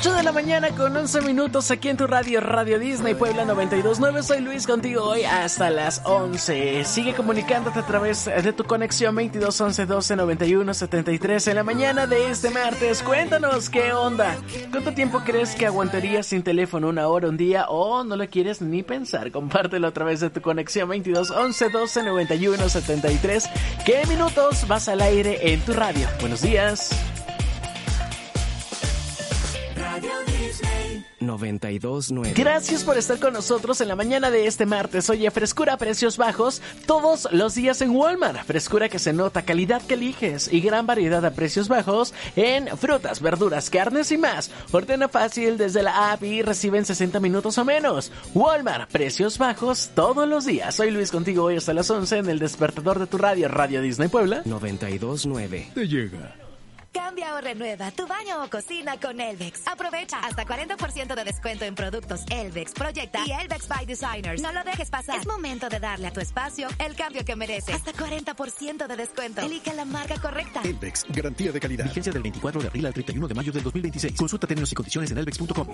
8 de la mañana con 11 minutos aquí en tu radio, Radio Disney Puebla 92.9. Soy Luis contigo hoy hasta las 11. Sigue comunicándote a través de tu conexión 22 11 12 91 73 en la mañana de este martes. Cuéntanos qué onda. ¿Cuánto tiempo crees que aguantarías sin teléfono? ¿1 hora, un día? ¿O no lo quieres ni pensar? Compártelo a través de tu conexión 22 11 12 91 73. ¿Qué minutos vas al aire en tu radio? Buenos días. 92.9. Gracias por estar con nosotros en la mañana de este martes. Oye, frescura a precios bajos todos los días en Walmart. Frescura que se nota, calidad que eliges y gran variedad a precios bajos en frutas, verduras, carnes y más. Ordena fácil desde la app y recibe en 60 minutos o menos. Walmart, precios bajos todos los días. Soy Luis contigo hoy hasta las 11 en el despertador de tu radio, Radio Disney Puebla 92.9. Te llega. Cambia o renueva tu baño o cocina con Elvex. Aprovecha hasta 40% de descuento en productos Elvex, Proyecta y Elvex by Designers. No lo dejes pasar. Es momento de darle a tu espacio el cambio que merece. Hasta 40% de descuento. Elige la marca correcta. Elvex, garantía de calidad. Vigencia del 24 de abril al 31 de mayo del 2026. Consulta términos y condiciones en elvex.com.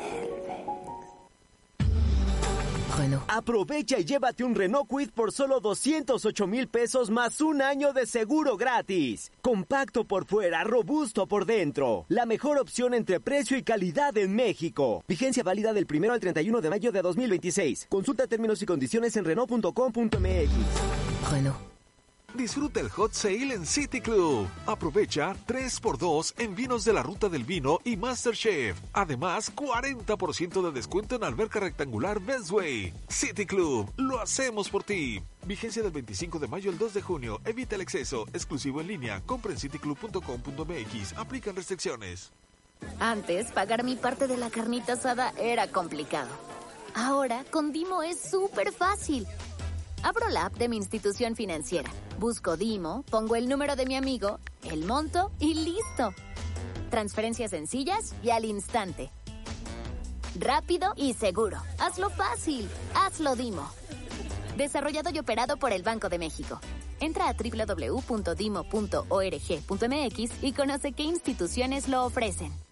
Aprovecha y llévate un Renault Kwid por solo 208,000 pesos más un año de seguro gratis. Compacto por fuera, robusto por dentro. La mejor opción entre precio y calidad en México. Vigencia válida del 1 al 31 de mayo de 2026. Consulta términos y condiciones en Renault.com.mx. Disfruta el Hot Sale en City Club. Aprovecha 3x2 en vinos de la Ruta del Vino y MasterChef. Además, 40% de descuento en alberca rectangular Bestway. City Club, lo hacemos por ti. Vigencia del 25 de mayo al 2 de junio. Evita el exceso. Exclusivo en línea. Compra en cityclub.com.mx. Aplican restricciones. Antes, pagar mi parte de la carnita asada era complicado. Ahora, con Dimo es súper fácil. Abro la app de mi institución financiera, busco Dimo, pongo el número de mi amigo, el monto y listo. Transferencias sencillas y al instante. Rápido y seguro. Hazlo fácil. Hazlo Dimo. Desarrollado y operado por el Banco de México. Entra a www.dimo.org.mx y conoce qué instituciones lo ofrecen.